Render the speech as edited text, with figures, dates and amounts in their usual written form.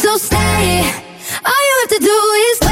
So stay. All you have to do is